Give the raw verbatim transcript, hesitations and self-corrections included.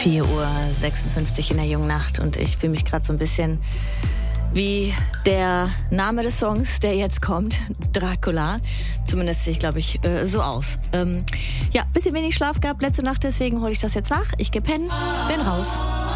vier Uhr sechsundfünfzig in der jungen Nacht und ich fühle mich gerade so ein bisschen wie der Name des Songs, der jetzt kommt, Dracula. Zumindest sehe ich, glaube ich, äh, so aus. Ähm, ja, bisschen wenig Schlaf gehabt letzte Nacht, deswegen hole ich das jetzt nach. Ich gehe pennen, bin raus.